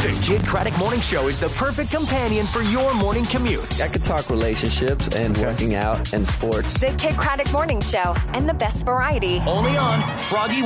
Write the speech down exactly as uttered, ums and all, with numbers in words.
The Kid Craddock Morning Show is the perfect companion for your morning commute. I could talk relationships and working out and sports. The Kid Craddock Morning Show and the best variety. Only on Froggy